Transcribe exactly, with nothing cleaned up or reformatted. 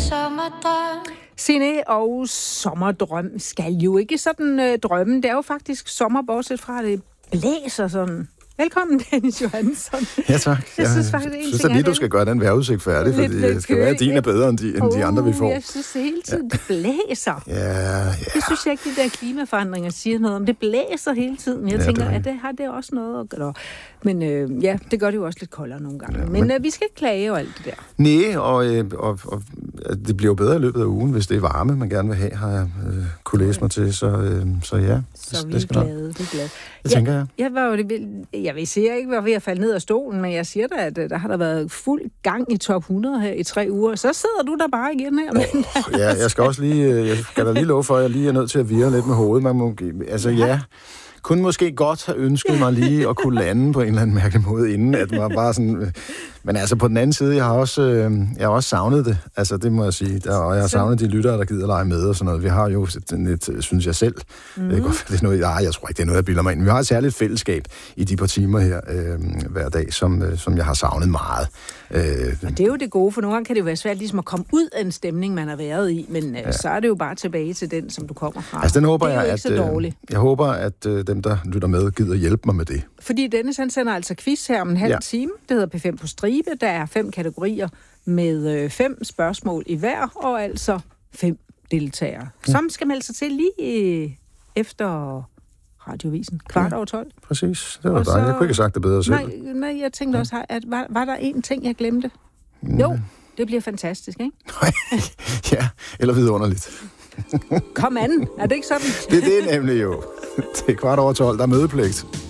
sommerdrøm. Signe og sommerdrøm skal jo ikke sådan øh, drømme. Det er jo faktisk sommer, bortset fra, at det blæser sådan. Velkommen, Dennis Johansson. Ja, tak. Jeg synes faktisk, jeg synes, at lige du skal gøre den vejrudsigt færdig, fordi lidt, det skal være, at din er bedre end de, end oh, de andre, vi får. Jeg synes det hele tiden, det blæser. Ja, ja. Det synes jeg ikke, de der klimaforandringer siger noget om. Det blæser hele tiden. Jeg ja, tænker, det at det har det også noget at gøre. Men øh, ja, det gør det jo også lidt koldere nogle gange. Ja, men men øh, vi skal ikke klage og alt det der. Nej, og, og, og det bliver jo bedre i løbet af ugen, hvis det er varme, man gerne vil have, har jeg øh, kunne læse mig til. Så, øh, så ja, så det, vi det skal er glade, vi er glade. Det tænker jeg. Jeg, var jo, jeg vil sige, at jeg ikke var ved at falde ned af stolen, men jeg siger da, at der har der været fuld gang i top hundrede her i tre uger. Så sidder du der bare igen her. Men, oh, ja, jeg skal også lige, jeg skal da lige love for, at jeg lige er nødt til at virre lidt med hovedet. Man må, altså ja, ja kunne måske godt have ønsket mig lige at kunne lande på en eller anden mærkelig måde, inden at man bare sådan... Men altså på den anden side, jeg har også, øh, jeg har også savnet det. Altså det må jeg sige. Der, og jeg har savnet de lyttere, der gider lege med og sådan noget. Vi har jo lidt, synes jeg selv. Mm. Det er godt, det er noget, nej, jeg tror ikke, det er noget, jeg bilder mig ind. Vi har et særligt fællesskab i de par timer her øh, hver dag, som, øh, som jeg har savnet meget. Øh, og det er jo det gode, for nogle gange kan det jo være svært ligesom at komme ud af en stemning, man har været i, men øh, ja. så er det jo bare tilbage til den, som du kommer fra. Altså den håber det er jeg, jo at, ikke så dårligt. Øh, jeg håber, at øh, dem, der lytter med, gider hjælpe mig med det. Fordi Dennis, han sender altså quiz her om en halv ja. time. Det hedder P fem på stribe. Der er fem kategorier med øh, fem spørgsmål i hver, og altså fem deltagere. Ja. Som skal melde sig til lige øh, efter radiovisen. Kvart ja, over tolv. Præcis. Det var dejligt. Jeg kunne ikke have sagt det bedre selv. Nej, nej jeg tænkte ja. også, at var, var der en ting, jeg glemte? Mm. Jo, det bliver fantastisk, ikke? Ja, eller vidunderligt. Kom an, er det ikke sådan? Det er det nemlig jo. Det er kvart over tolv, der er mødepligt.